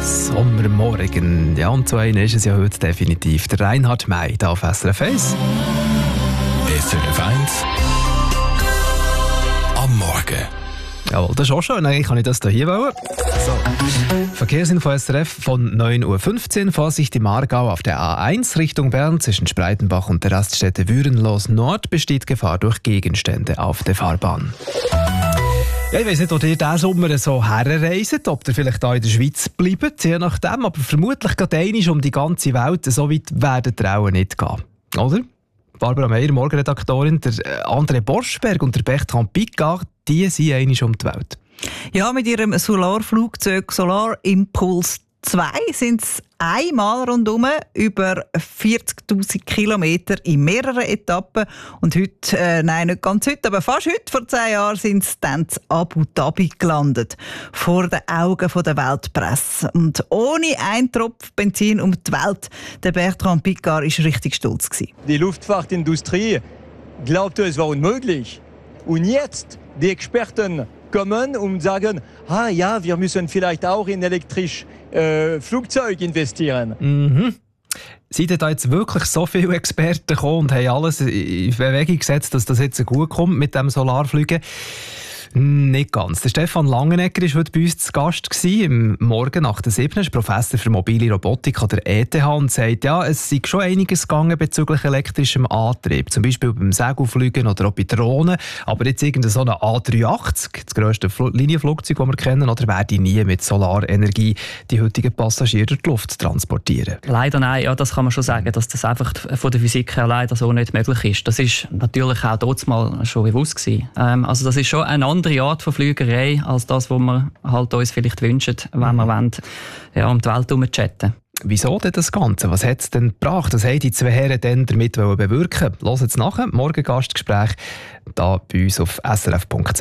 Sommermorgen. Ja, und so einer ist es ja heute definitiv. Der Reinhard May, hier auf SRF 1. SRF 1 am Morgen. Jawohl, das ist auch schön. Eigentlich kann ich das hier wollen. So. Verkehrsinfo SRF von 9.15 Uhr. Vorsicht im Aargau auf der A1 Richtung Bern zwischen Spreitenbach und der Raststätte Würenlos Nord besteht Gefahr durch Gegenstände auf der Fahrbahn. Ja, ich weiss nicht, ob ihr diesen Sommer so herreist, ob ihr vielleicht hier in der Schweiz bleibt, je nachdem. Aber vermutlich geht einmal um die ganze Welt. So weit werden ihr auch nicht gehen. Oder? Barbara Meier, Morgenredaktorin, der André Borschberg und der Bertrand Piccard, die sind einmal um die Welt. Ja, mit ihrem Solarflugzeug Solar Impulse 2 sind sie einmal rundum über 40'000 Kilometer in mehreren Etappen. Und heute, nein, nicht ganz heute, aber fast heute, vor 10 Jahren, sind sie dann in Abu Dhabi gelandet. Vor den Augen der Weltpresse. Und ohne einen Tropfen Benzin um die Welt. Der Bertrand Piccard war richtig stolz. Die Luftfahrtindustrie glaubte, es war unmöglich. Und jetzt, die Experten kommen und sagen, ja, wir müssen vielleicht auch in elektrische Flugzeuge investieren. Mhm. Sind da jetzt wirklich so viele Experten gekommen und haben alles in Bewegung gesetzt, dass das jetzt gut kommt mit dem Solarfliegen? Nicht ganz. Der Stefan Langenegger war heute bei uns zu Gast im Morgen nach der 7. Er ist Professor für mobile Robotik an der ETH und sagt, ja, es sei schon einiges gegangen bezüglich elektrischem Antrieb. Zum Beispiel beim Segelfliegen oder auch bei Drohnen. Aber jetzt irgendein so ein A380, das grösste Linienflugzeug, das wir kennen, oder werde nie mit Solarenergie die heutigen Passagiere durch die Luft transportieren? Leider nein, ja, das kann man schon sagen, dass das einfach von der Physik her leider so nicht möglich ist. Das ist natürlich auch dort mal schon bewusst gewesen. Also das ist schon eine andere Art von Flügerei als das, was wir halt uns vielleicht wünschen, wenn wir wollen, ja, um die Welt herum chatten. Wieso denn das Ganze? Was hat es denn gebracht? Was haben die zwei Herren denn damit bewirken? Hört es nachher, morgen Gastgespräch, da bei uns auf srf.ch.